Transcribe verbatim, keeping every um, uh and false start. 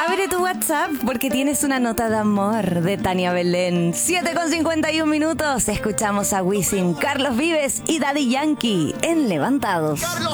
Abre tu WhatsApp porque tienes una nota de amor de Tania Belén. siete con cincuenta y un minutos. Escuchamos a Wisin, Carlos Vives y Daddy Yankee en Levantados.